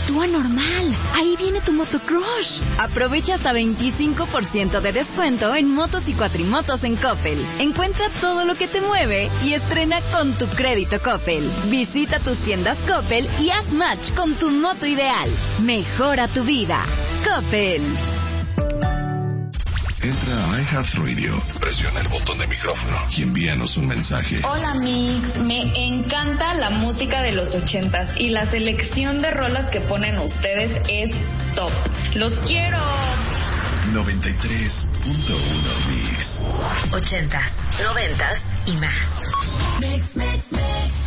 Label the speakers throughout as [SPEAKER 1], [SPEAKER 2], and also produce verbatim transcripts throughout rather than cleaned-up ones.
[SPEAKER 1] actúa normal. Ahí viene tu motocrush. Aprovecha hasta veinticinco por ciento de descuento en motos y cuatrimotos en Coppel. Encuentra todo lo que te mueve y estrena con tu crédito Coppel. Visita tus tiendas Coppel y haz match con tu moto ideal. Mejora tu vida. Coppel.
[SPEAKER 2] Entra a iHeartRadio, presiona el botón de micrófono y envíanos un mensaje.
[SPEAKER 3] Hola Mix, me encanta la música de los ochentas y la selección de rolas que ponen ustedes es top. ¡Los quiero!
[SPEAKER 2] noventa y tres punto uno Mix.
[SPEAKER 4] Ochentas, noventas y más. Mix, mix, mix.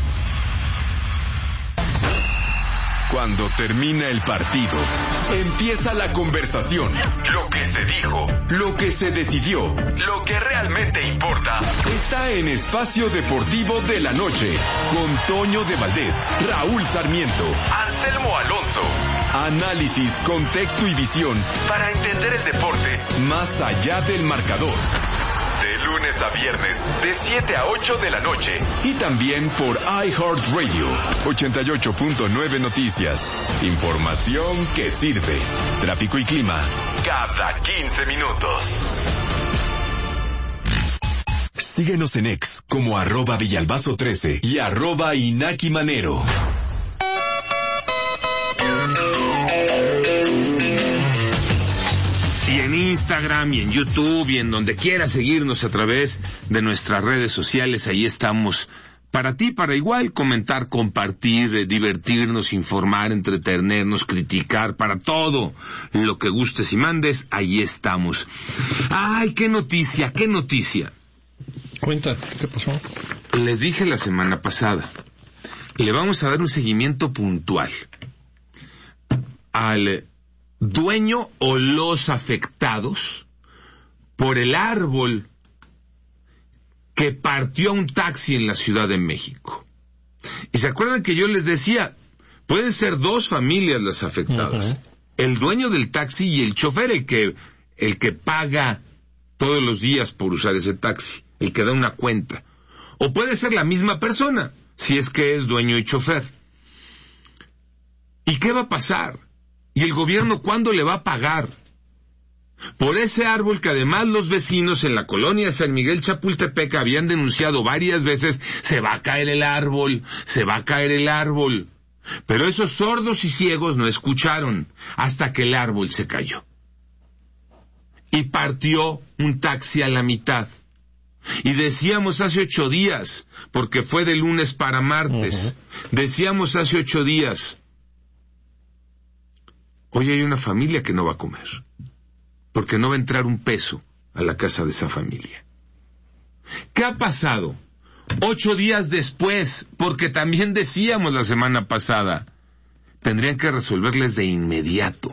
[SPEAKER 5] Cuando termina el partido, empieza la conversación. Lo que se dijo, lo que se decidió, lo que realmente importa, está en Espacio Deportivo de la Noche, con Toño de Valdés, Raúl Sarmiento, Anselmo Alonso. Análisis, contexto y visión para entender el deporte más allá del marcador. De lunes a viernes, de siete a ocho de la noche. Y también por iHeartRadio, ochenta y ocho punto nueve Noticias. Información que sirve. Tráfico y clima, cada quince minutos. Síguenos en X como arroba Villalbazo trece y arroba Inaki Manero.
[SPEAKER 6] Y en Instagram y en YouTube y en donde quiera seguirnos a través de nuestras redes sociales, ahí estamos para ti, para igual comentar, compartir, divertirnos, informar, entretenernos, criticar, para todo lo que gustes y mandes, ahí estamos. ¡Ay, qué noticia, qué noticia!
[SPEAKER 7] Cuenta, ¿qué pasó?
[SPEAKER 6] Les dije la semana pasada, le vamos a dar un seguimiento puntual al dueño o los afectados por el árbol que partió a un taxi en la Ciudad de México. Y se acuerdan que yo les decía, pueden ser dos familias las afectadas. Uh-huh. El dueño del taxi y el chofer, el que, el que paga todos los días por usar ese taxi, el que da una cuenta. O puede ser la misma persona, si es que es dueño y chofer. ¿Y qué va a pasar? ¿Y el gobierno cuándo le va a pagar? Por ese árbol que además los vecinos en la colonia San Miguel Chapultepec habían denunciado varias veces, se va a caer el árbol, se va a caer el árbol. Pero esos sordos y ciegos no escucharon hasta que el árbol se cayó. Y partió un taxi a la mitad. Y decíamos hace ocho días, porque fue de lunes para martes, uh-huh. decíamos hace ocho días, hoy hay una familia que no va a comer, porque no va a entrar un peso a la casa de esa familia. ¿Qué ha pasado? Ocho días después, porque también decíamos la semana pasada, tendrían que resolverles de inmediato.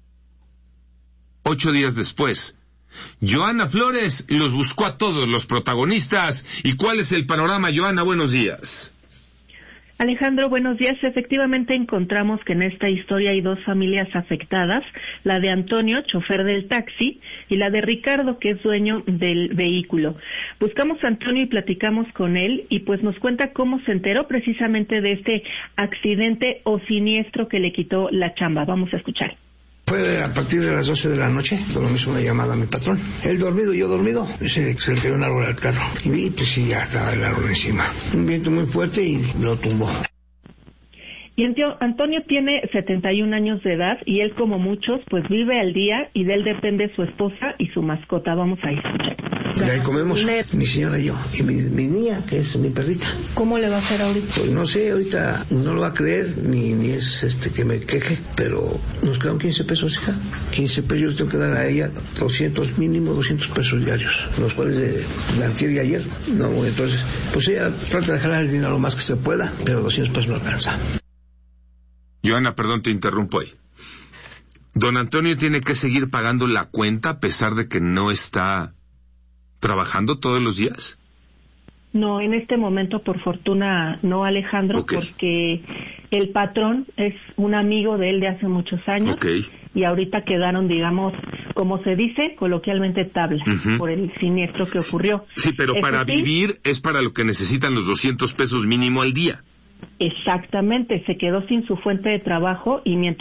[SPEAKER 6] Ocho días después, Joana Flores los buscó a todos los protagonistas. ¿Y cuál es el panorama, Joana? Buenos días.
[SPEAKER 8] Alejandro, buenos días. Efectivamente encontramos que en esta historia hay dos familias afectadas, la de Antonio, chofer del taxi, y la de Ricardo, que es dueño del vehículo. Buscamos a Antonio y platicamos con él, y pues nos cuenta cómo se enteró precisamente de este accidente o siniestro que le quitó la chamba. Vamos a escuchar.
[SPEAKER 9] Fue a partir de las doce de la noche, cuando me hizo una llamada a mi patrón. Él dormido, yo dormido, se, se le cayó un árbol al carro. Y vi, pues sí, ya estaba el árbol encima. Un viento muy fuerte y lo tumbó.
[SPEAKER 8] Y Antonio tiene setenta y un años de edad y él, como muchos, pues vive al día y de él depende su esposa y su mascota. Vamos a escuchar.
[SPEAKER 9] Y ahí comemos, mi señora y yo, y mi, mi niña, que es mi perrita.
[SPEAKER 8] ¿Cómo le va a hacer ahorita?
[SPEAKER 9] Pues no sé, ahorita no lo va a creer, ni, ni es este que me queje, pero nos quedan quince pesos, hija. quince pesos, yo tengo que dar a ella doscientos, mínimo doscientos pesos diarios, los cuales de, de antier y ayer. No, entonces, pues ella trata de dejar el dinero lo más que se pueda, pero doscientos pesos no alcanza.
[SPEAKER 6] Joana, perdón, te interrumpo ahí. Don Antonio tiene que seguir pagando la cuenta a pesar de que no está trabajando todos los días.
[SPEAKER 8] No, en este momento, por fortuna, no, Alejandro, okay. Porque el patrón es un amigo de él de hace muchos años, okay. Y ahorita quedaron, digamos, como se dice coloquialmente, tabla, uh-huh. por el siniestro que ocurrió.
[SPEAKER 6] Sí, pero Eso para sí, vivir es para lo que necesitan los doscientos pesos mínimo al día.
[SPEAKER 8] Exactamente, se quedó sin su fuente de trabajo y mientras